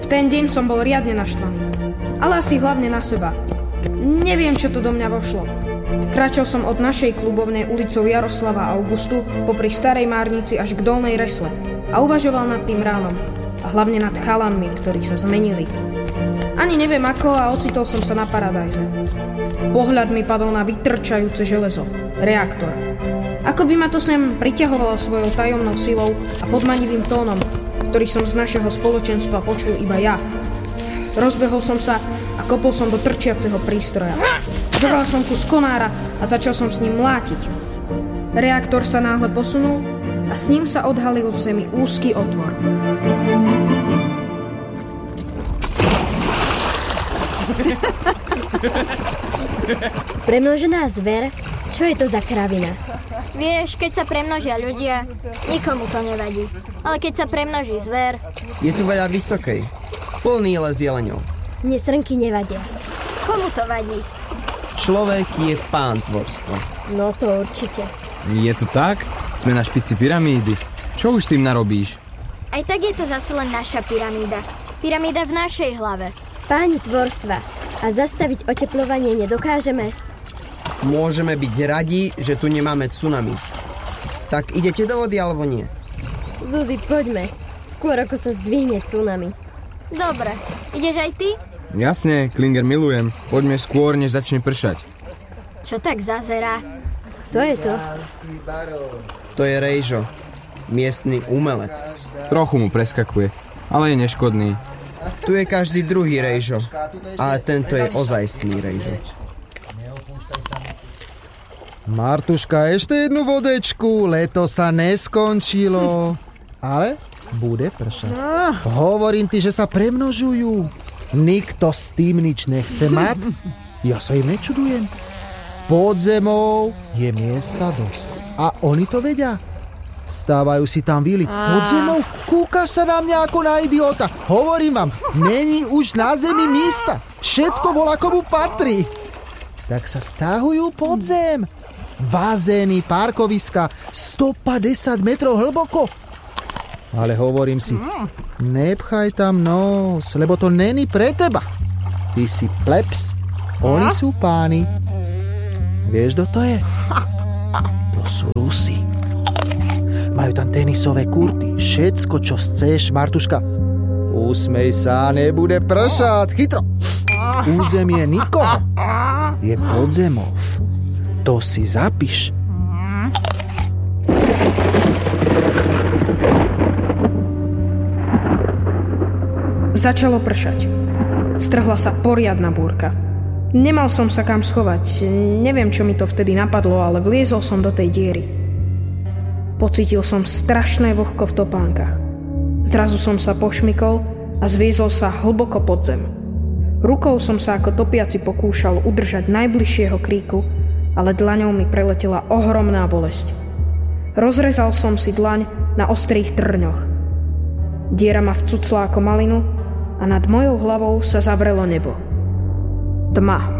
ten deň som bol riadne naštvaný. Ale asi hlavne na seba. Neviem, čo to do mňa vošlo. Kráčal som od našej klubovnej ulicou Jaroslava Augustu popri Starej Márnici až k Dolnej Resle a uvažoval nad tým ránom. A hlavne nad chalanmi, ktorí sa zmenili. Ani neviem ako a ocitol som sa na Paradajze. Pohľad mi padol na vytrčajúce železo. Reaktor. Ako by ma to sem priťahovalo svojou tajomnou silou a podmanivým tónom, ktorý som z našeho spoločenstva počul iba ja. Rozbehol som sa a kopol som do trčiaceho prístroja. Zobral som kus konára a začal som s ním mlátiť. Reaktor sa náhle posunul a s ním sa odhalil v zemi úzky otvor. Premnožená zver? Čo je to za kravina? Vieš, keď sa premnožia ľudia, nikomu to nevadí. Ale keď sa premnoží zver... Je tu veľa vysokej. Plný les jeleňov. Mne srnky nevadia. Komu to vadí? Človek je pán tvorstva. No to určite. Je to tak? Sme na špici pyramídy. Čo už tým narobíš? Aj tak je to zase len naša pyramída. Pyramída v našej hlave. Páni tvorstva, a zastaviť oteplovanie nedokážeme? Môžeme byť radi, že tu nemáme tsunami. Tak idete do vody alebo nie? Zuzi, poďme. Skôr ako sa zdvihne tsunami. Dobre, ideš aj ty? Jasne, Klinger milujem. Poďme skôr, než začne pršať. Čo tak zazerá? Kto je to? To je Rejžo, miestny umelec. Trochu mu preskakuje, ale je neškodný. Tu je každý druhý Rejžo, ale tento je ozajstný Rejžo. Martuška, ešte jednu vodečku, leto sa neskončilo. Ale bude pršať. Hovorím ti, že sa premnožujú. Nikto s tým nič nechce mať. Ja sa im nečudujem. Pod zemou je miesta dosť. A oni to vedia. Stávajú si tam vily. Pod zemou? Kúka sa na mňa ako na idiota. Hovorím vám, není už na zemi místa. Všetko volá komu patrí. Tak sa stáhujú pod zem. Bazény, parkoviska, 150 metrov hlboko. Ale hovorím si, nepchaj tam nos, lebo to není pre teba. Ty si plebs, oni sú páni. Vieš, kto to je? To sú Rusi. Majú tam tenisové kurty, všetko, čo chceš, Martuška. Usmej sa, nebude pršať, chytro. Územie nikoho je podzemov. To si zapíš. Začalo pršať. Strhla sa poriadna búrka. Nemal som sa kam schovať. Neviem, čo mi to vtedy napadlo, ale vliezol som do tej diery. Pocítil som strašné vlhko v topánkach. Zrazu som sa pošmykol a zviezol sa hlboko pod zem. Rukou som sa ako topiaci pokúšal udržať najbližšieho kríku, ale dlaňou mi preletela ohromná bolesť. Rozrezal som si dlaň na ostrých trňoch. Diera ma vcucla ako malinu a nad mojou hlavou sa zavrelo nebo. Tma.